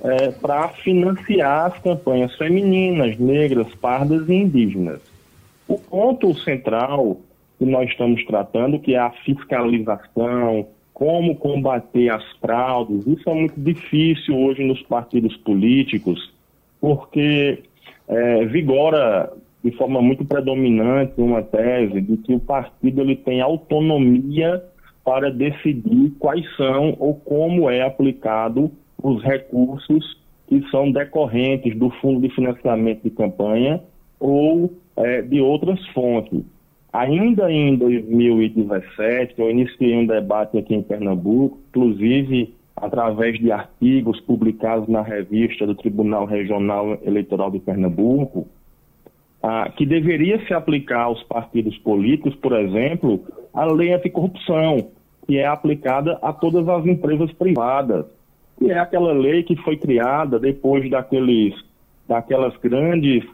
para financiar as campanhas femininas, negras, pardas e indígenas. O ponto central que nós estamos tratando, que é a fiscalização, como combater as fraudes, isso é muito difícil hoje nos partidos políticos, porque vigora de forma muito predominante uma tese de que o partido ele tem autonomia para decidir quais são ou como é aplicado os recursos que são decorrentes do fundo de financiamento de campanha ou de outras fontes. Ainda em 2017, eu iniciei um debate aqui em Pernambuco, inclusive através de artigos publicados na revista do Tribunal Regional Eleitoral de Pernambuco, que deveria se aplicar aos partidos políticos, por exemplo, a lei anticorrupção, que é aplicada a todas as empresas privadas, que é aquela lei que foi criada depois daqueles grandes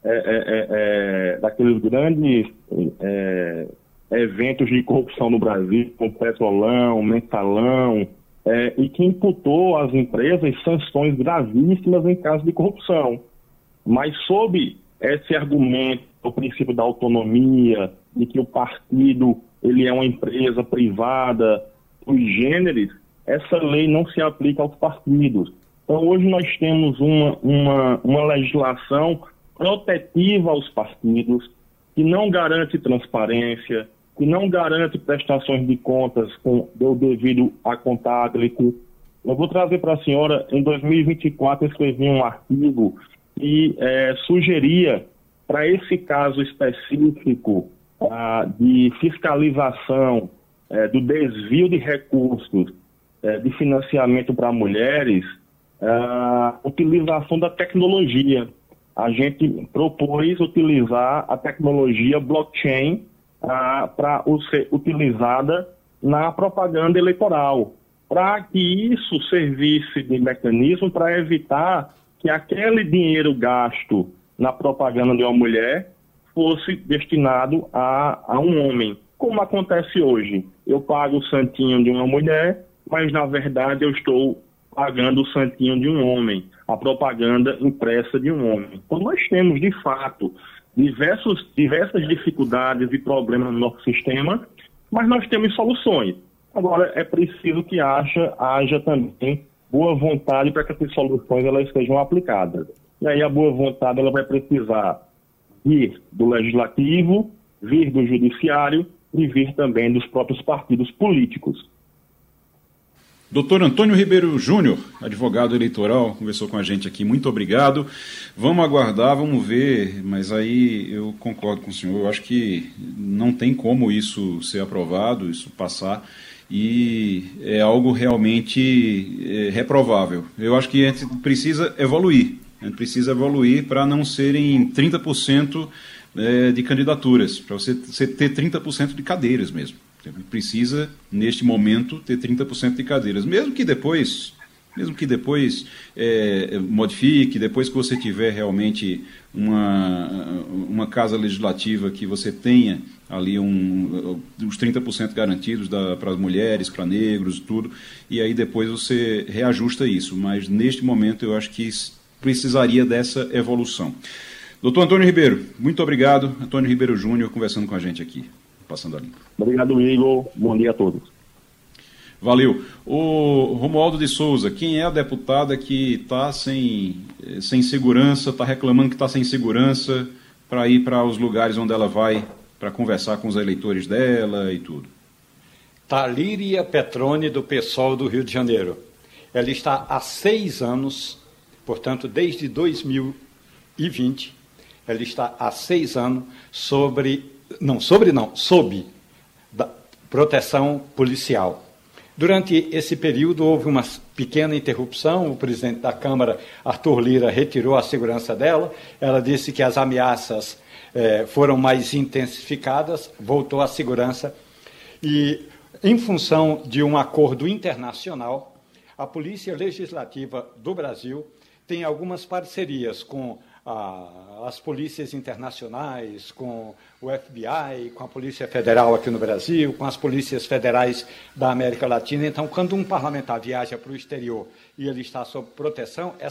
eventos de corrupção no Brasil, como Petrolão, Mensalão, e que imputou às empresas sanções gravíssimas em caso de corrupção. Mas sob esse argumento, o princípio da autonomia, de que o partido ele é uma empresa privada, os gêneros, essa lei não se aplica aos partidos. Então hoje nós temos uma legislação protetiva aos partidos, que não garante transparência, que não garante prestações de contas com o devido a contábil. Eu vou trazer para a senhora, em 2024, eu escrevi um artigo que sugeria, para esse caso específico de fiscalização do desvio de recursos de financiamento para mulheres, a utilização da tecnologia. A gente propôs utilizar a tecnologia blockchain para ser utilizada na propaganda eleitoral, para que isso servisse de mecanismo para evitar que aquele dinheiro gasto na propaganda de uma mulher fosse destinado a um homem. Como acontece hoje, eu pago o santinho de uma mulher, mas na verdade eu estou pagando o santinho de um homem, a propaganda impressa de um homem. Então nós temos, de fato, diversas dificuldades e problemas no nosso sistema, mas nós temos soluções. Agora, é preciso que haja também boa vontade para que essas soluções elas sejam aplicadas. E aí a boa vontade ela vai precisar vir do legislativo, vir do judiciário e vir também dos próprios partidos políticos. Doutor Antônio Ribeiro Júnior, advogado eleitoral, conversou com a gente aqui. Muito obrigado. Vamos aguardar, vamos ver, mas aí eu concordo com o senhor. Eu acho que não tem como isso ser aprovado, isso passar, e é algo realmente reprovável. Eu acho que a gente precisa evoluir. A gente precisa evoluir para não serem 30% de candidaturas, para você ter 30% de cadeiras mesmo. Precisa, neste momento, ter 30% de cadeiras. Mesmo que depois modifique, depois que você tiver realmente uma casa legislativa que você tenha ali os 30% garantidos para as mulheres, para negros, tudo, e aí depois você reajusta isso. Mas, neste momento, eu acho que precisaria dessa evolução. Doutor Antônio Ribeiro, muito obrigado. Antônio Ribeiro Júnior conversando com a gente aqui. Passando a limpo. Obrigado, Igor. Bom dia a todos. Valeu. O Romualdo de Souza, quem é a deputada que está sem segurança, está reclamando que está sem segurança para ir para os lugares onde ela vai para conversar com os eleitores dela e tudo? Talíria Petrone, do PSOL do Rio de Janeiro. Ela está há 6 anos, portanto, desde 2020, ela está há 6 anos sob proteção policial. Durante esse período houve uma pequena interrupção, o presidente da Câmara, Arthur Lira, retirou a segurança dela, ela disse que as ameaças foram mais intensificadas, voltou a segurança e, em função de um acordo internacional, a Polícia Legislativa do Brasil tem algumas parcerias com as polícias internacionais, com o FBI, com a Polícia Federal aqui no Brasil, com as polícias federais da América Latina. Então, quando um parlamentar viaja para o exterior e ele está sob proteção,